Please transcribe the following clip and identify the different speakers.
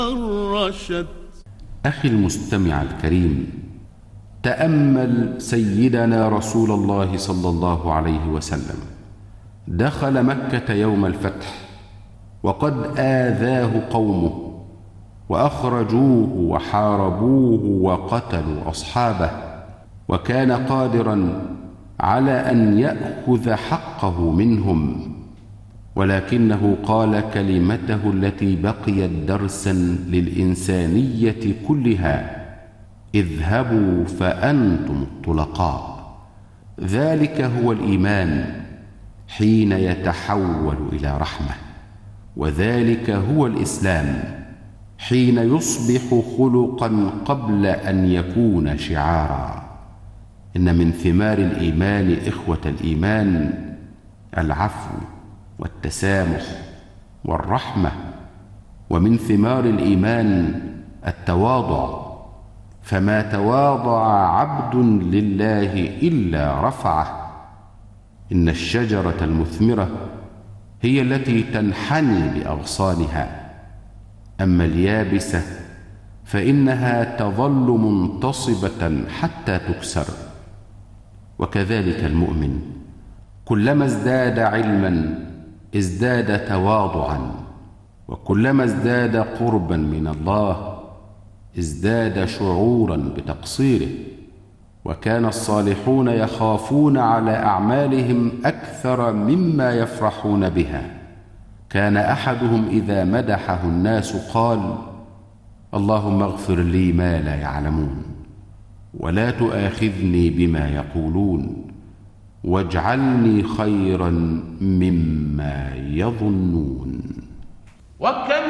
Speaker 1: الرشد.
Speaker 2: أخي المستمع الكريم، تأمل سيدنا رسول الله صلى الله عليه وسلم دخل مكة يوم الفتح وقد آذاه قومه وأخرجوه وحاربوه وقتلوا أصحابه، وكان قادرا على أن يأخذ حقه منهم، ولكنه قال كلمته التي بقيت درسا للإنسانية كلها: اذهبوا فأنتم الطلقاء. ذلك هو الإيمان حين يتحول إلى رحمة، وذلك هو الإسلام حين يصبح خلقا قبل أن يكون شعارا. إن من ثمار الإيمان إخوة الإيمان العفو والتسامح والرحمة، ومن ثمار الإيمان التواضع، فما تواضع عبد لله إلا رفعه. إن الشجرة المثمرة هي التي تنحني بأغصانها، أما اليابسة فإنها تظل منتصبة حتى تكسر. وكذلك المؤمن كلما ازداد علما ازداد تواضعا، وكلما ازداد قربا من الله ازداد شعورا بتقصيره. وكان الصالحون يخافون على أعمالهم أكثر مما يفرحون بها. كان أحدهم إذا مدحه الناس قال: اللهم اغفر لي ما لا يعلمون، ولا تؤاخذني بما يقولون، واجعلني خيرا مما يظنون.
Speaker 1: وكم